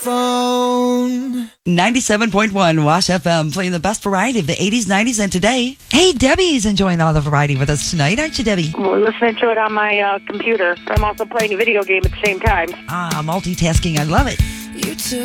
Phone. 97.1 Wash FM, playing the best variety of the 80s, 90s, and today. Hey, Debbie's enjoying all the variety with us tonight, aren't you, Debbie? We're listening to it on my computer. I'm also playing a video game at the same time. Multitasking, I love it. You took